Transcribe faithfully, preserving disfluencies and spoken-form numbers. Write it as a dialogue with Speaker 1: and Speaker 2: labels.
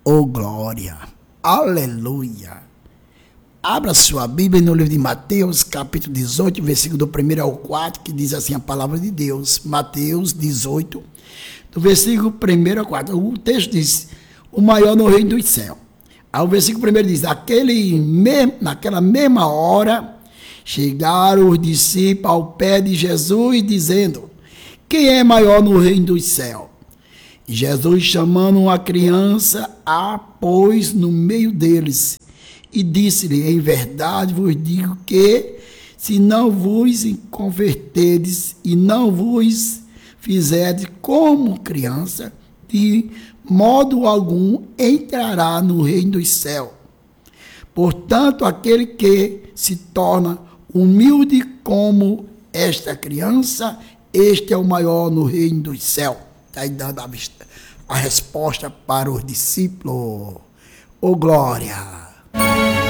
Speaker 1: Oh, glória! Aleluia! Abra sua Bíblia no livro de Mateus, capítulo dezoito, versículo do primeiro ao quarto, que diz assim a palavra de Deus. Mateus dezoito, do versículo primeiro ao quarto. O texto diz, o maior no reino dos céus. Aí o versículo primeiro diz, Aquele mesmo, naquela mesma hora, chegaram os discípulos ao pé de Jesus, dizendo, quem é maior no reino dos céus? Jesus, chamando uma criança, a pôs no meio deles e disse-lhe, em verdade vos digo que, se não vos converterdes e não vos fizerdes como criança, de modo algum entrará no reino dos céus. Portanto, aquele que se torna humilde como esta criança, este é o maior no reino dos céus. Está aí dando a, a resposta para os discípulos. Ô, glória!